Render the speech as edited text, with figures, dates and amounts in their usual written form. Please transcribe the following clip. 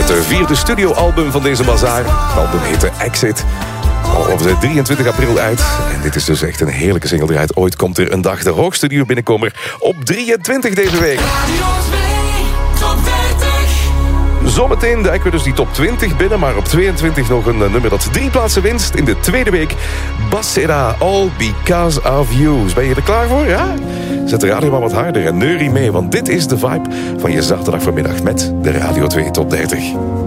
4e studioalbum van deze bazaar. Het album heette Exit. Op de 23 april uit. En dit is dus echt een heerlijke single eruit. Ooit komt er een dag de hoogste nieuwe binnenkomer op 23 deze week. Zometeen duiken we dus die top 20 binnen. Maar op 22 nog een nummer dat 3 plaatsen winst in de tweede week. Basera, All Because of You. Ben je er klaar voor, ja? Zet de radio maar wat harder en neurie mee. Want dit is de vibe van je zaterdag vanmiddag met de Radio 2 Top 30.